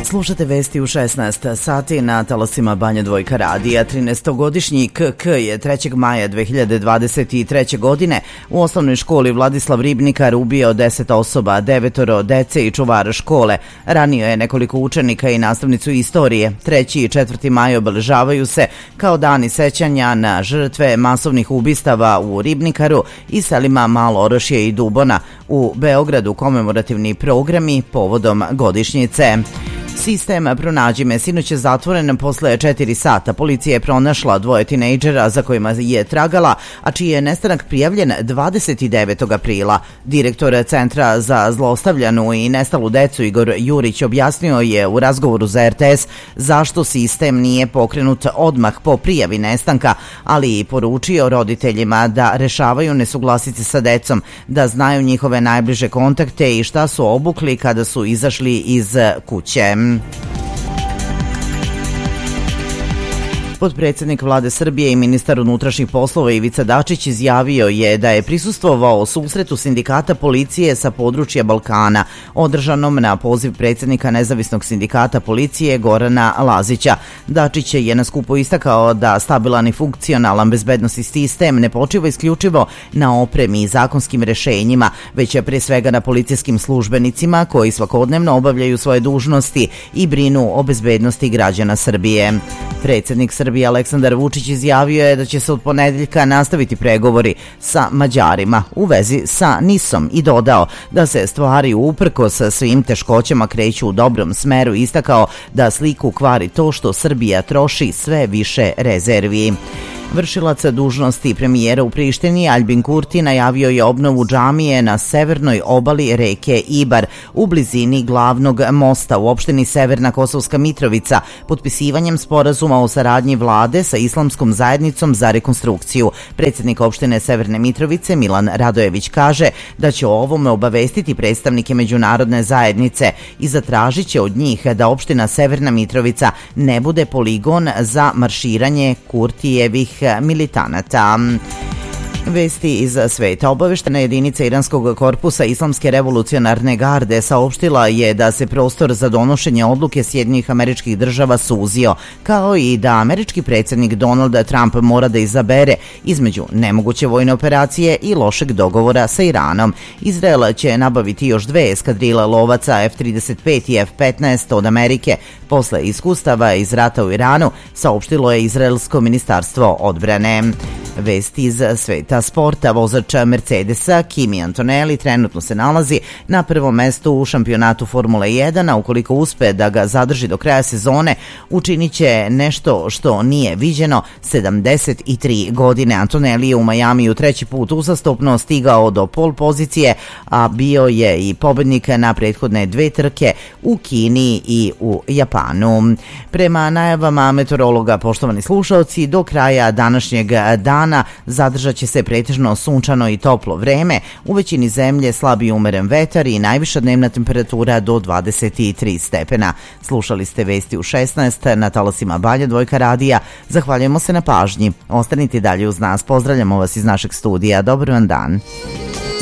Slušate vesti u 16 sati na talasima Banja Dvojka radija. 13-godišnji KK je 3. maja 2023. godine u osnovnoj školi Vladislav Ribnikar ubio 10 osoba, 9 dece i čuvara škole. Ranio je nekoliko učenika i nastavnicu istorije. 3. i 4. maj obeležavaju se kao dani sećanja na žrtve masovnih ubistava u Ribnikaru i selima Malo Orašje i Dubona. U Beogradu komemorativni programi povodom godišnjice. Sistem Pronađi me sinoć je zatvoren posle 4 sata. Policija je pronašla 2 tinejdžera za kojima je tragala, a čiji je nestanak prijavljen 29. aprila. Direktor Centra za zlostavljanu i nestalu decu Igor Jurić objasnio je u razgovoru za RTS zašto sistem nije pokrenut odmah po prijavi nestanka, ali i poručio roditeljima da rešavaju nesuglasice sa decom, da znaju njihove najbliže kontakte i šta su obukli kada su izašli iz kuće. Potpredsednik Vlade Srbije i ministar unutrašnjih poslova Ivica Dačić izjavio je da je prisustvovao susretu sindikata policije sa područja Balkana, održanom na poziv predsednika Nezavisnog sindikata policije Gorana Lazića. Dačić je na skupu istakao da stabilan i funkcionalan bezbednosni sistem ne počiva isključivo na opremi i zakonskim rešenjima, već je pre svega na policijskim službenicima koji svakodnevno obavljaju svoje dužnosti i brinu o bezbednosti građana Srbije. Predsednik Srbije Aleksandar Vučić izjavio je da će se od ponedeljka nastaviti pregovori sa Mađarima u vezi sa NIS-om i dodao da se stvari uprkos svim teškoćama kreću u dobrom smeru i istakao da sliku kvari to što Srbija troši sve više rezervi. Vršilac dužnosti premijera u Prištini Aljbin Kurti najavio je obnovu džamije na severnoj obali reke Ibar u blizini glavnog mosta u opštini Severna Kosovska Mitrovica potpisivanjem sporazuma o saradnji vlade sa islamskom zajednicom za rekonstrukciju. Predsednik opštine Severne Mitrovice Milan Radojević kaže da će o ovome obavestiti predstavnike međunarodne zajednice i zatražit će od njih da opština Severna Mitrovica ne bude poligon za marširanje Kurtijevih militanata. Vesti iz sveta. Obaveštena jedinica iranskog korpusa Islamske revolucionarne garde saopštila je da se prostor za donošenje odluke Sjedinjenih Američkih Država suzio, kao i da američki predsjednik Donald Trump mora da izabere između nemoguće vojne operacije i lošeg dogovora sa Iranom. Izrael će nabaviti još 2 eskadrile lovaca F-35 i F-15 od Amerike posle iskustava iz rata u Iranu, saopštilo je izraelsko ministarstvo odbrane. Vesti iz sveta sporta. Vozač Mercedesa Kimi Antonelli trenutno se nalazi na prvom mestu u šampionatu Formule 1, a ukoliko uspe da ga zadrži do kraja sezone, učinit će nešto što nije viđeno 73 godine. Antonelli je u Majamiju 3. put uzastopno stigao do pol pozicije, a bio je i pobednik na prethodne 2 trke u Kini i u Japanu. Prema najavama meteorologa, poštovani slušaoci, do kraja današnjeg dana zadržat će se pretežno sunčano i toplo vreme, u većini zemlje slab i umeren vetar i najviša dnevna temperatura do 23 stepena. Slušali ste vesti u 16 na talasima Banja Dvojka radija. Zahvaljujemo se na pažnji. Ostanite dalje uz nas. Pozdravljamo vas iz našeg studija. Dobar vam dan.